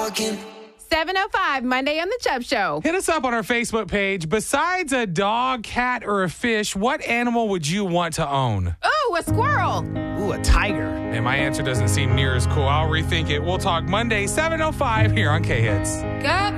talking. 7:05, Monday on the Chubb Show. Hit us up on our Facebook page. Besides a dog, cat, or a fish, what animal would you want to own? Ooh, a squirrel. Ooh, a tiger. And my answer doesn't seem near as cool. I'll rethink it. We'll talk Monday, 7:05 here on K-Hits. Good